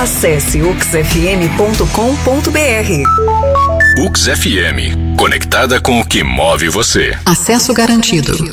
Acesse uxfm.com.br. UXFM, conectada com o que move você. Acesso garantido.